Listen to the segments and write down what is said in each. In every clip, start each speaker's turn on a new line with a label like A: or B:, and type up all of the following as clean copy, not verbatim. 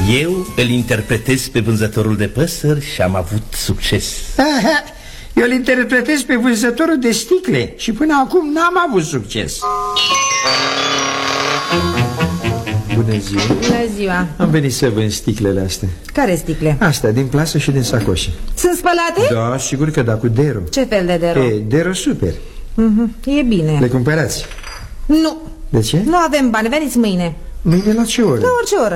A: Eu îl interpretez pe vânzătorul de păsări și am avut succes.
B: Aha, eu îl interpretez pe vânzătorul de sticle și până acum n-am avut succes. Bună ziua.
C: Bună ziua.
B: Am venit să vând sticlele astea.
C: Care sticle?
B: Astea, din plasă și din sacoșe.
C: Sunt spălate?
B: Da, sigur că da, cu Dero.
C: Ce fel de Dero?
B: Dero Super.
C: E bine.
B: Le cumpărați?
C: Nu.
B: De ce?
C: Nu avem bani, veniți mâine.
B: Mâine la ce oră?
C: La orice oră.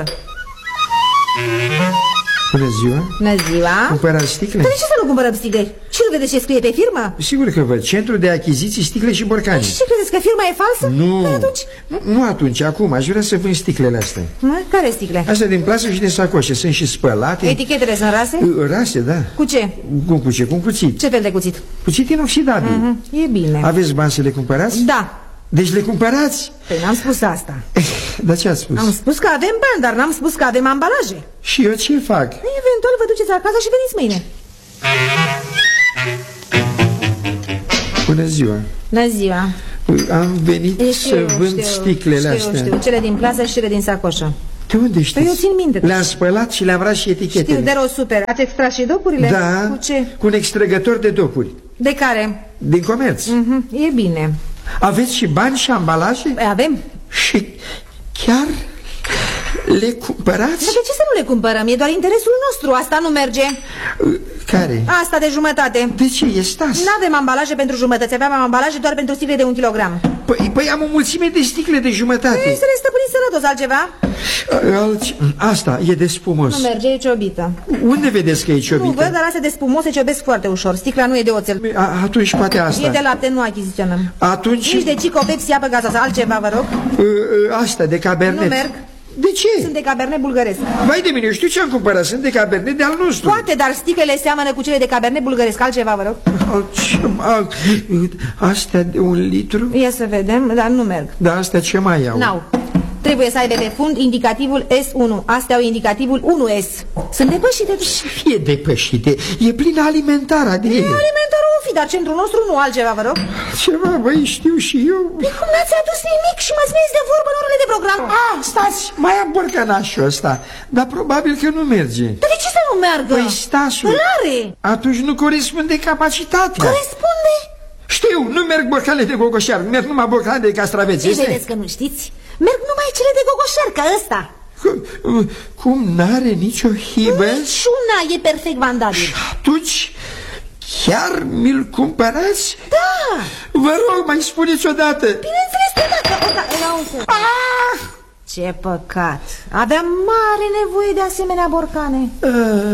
B: Bună ziua.
C: Bună ziua.
B: Cumpărați sticle?
C: Dar de ce să nu cumpărăm sticle? Și nu vedeți ce scrie pe firmă?
B: Sigur că văd, Centru de Achiziții Sticle și Borcane.
C: Și ce credeți, că firma e falsă?
B: Nu.
C: Păi atunci?
B: Nu atunci, acum, aș vrea să vând sticlele astea.
C: Care sticle?
B: Astea din plasă și din sacoșe, sunt și spălate.
C: Etichetele sunt rase?
B: Rase, da.
C: Cu ce?
B: Cu ce? Cu un cuțit.
C: Ce fel de cuțit?
B: Cuțit inoxidabil.
C: E bine.
B: Aveți bani să le cumpărați?
C: Da.
B: Deci le cumpărați?
C: Păi n-am spus asta.
B: Dar ce ați spus?
C: Am spus că avem bani, dar n-am spus că avem ambalaje.
B: Și eu ce fac?
C: Eventual vă duceți acasă și veniți mâine.
B: Bună ziua.
C: Bună ziua.
B: Am venit să vând sticlele astea.
C: Știu, cele din plasă și cele din sacoșă.
B: De unde știți?
C: Păi eu țin minte.
B: Le-am spălat și le-am ras și etichetele.
C: Știu, Dero Super. Ați extras și dopurile?
B: Da.
C: Cu ce?
B: Cu un extrăgător de dopuri.
C: De care?
B: Din comerț.
C: E bine.
B: Aveți și bani și ambalaje?
C: Avem.
B: Și chiar le cumpărați?
C: Dar de ce să nu le cumpărăm? E doar interesul nostru, asta nu merge.
B: Care?
C: Asta de jumătate.
B: De ce? E stas.
C: N-avem ambalaje pentru jumătăți, aveam ambalaje doar pentru sticle de 1 kilogram.
B: Păi am o mulțime de sticle de jumătate.
C: Să le stăpâniți sănătos, altceva?
B: Asta e de spumos.
C: Nu merge, e ciobită.
B: Unde vedeți că e ciobită?
C: Nu văd, dar astea de spumos se ciobesc foarte ușor. Sticla nu e de oțel.
B: Atunci poate asta.
C: E de lapte, nu achiziționăm.
B: Atunci...
C: Nici de Cico, Pepsi, apă gazoasă. Altceva, vă rog?
B: Asta, de Cabernet.
C: Nu merg.
B: De ce?
C: Sunt de Cabernet bulgăresc.
B: Vai de mine, eu știu ce am cumpărat. Sunt de Cabernet de al nostru.
C: Poate, dar sticlele seamănă cu cele de Cabernet bulgăresc. Altceva, vă rog?
B: Astea de 1 litru?
C: Ia să vedem, dar nu merg.
B: Da, astea ce mai iau?
C: N-au. Trebuie să aibă pe fund indicativul S1. Astea au indicativul 1S. Sunt depășite.
B: E depășite. E plină alimentarea de ele.
C: Alimentarul o fi, dar centrul nostru nu. Altceva, vă rog?
B: Ceva, băi, știu și eu.
C: Păi cum n-ați adus nimic și mă țineți de vorbă în orele de program?
B: Stați, mai am borcanașul ăsta. Dar probabil că nu merge.
C: Dar de ce să nu meargă?
B: Păi stasul.
C: Îl are.
B: Atunci nu corespunde capacitatea.
C: Corespunde?
B: Știu, nu merg borcanele de gogoșar, merg numai borcanele de castraveți.
C: Vedeți că nu știți? Merg numai cele de gogoșar, ca ăsta.
B: Cum n-are nicio hibă?
C: Niciuna, e perfect vandabil.
B: Atunci chiar mi-l cumpărați?
C: Da.
B: Vă rog, mai spuneți odată.
C: Bineînțeles că dacă... Ce păcat. Aveam mare nevoie de asemenea borcane.